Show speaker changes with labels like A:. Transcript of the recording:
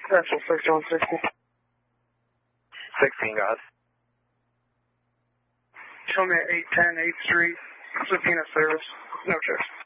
A: Central 6160.
B: 16, guys.
A: Show me at 810 8th Street, Sabina service. No trips.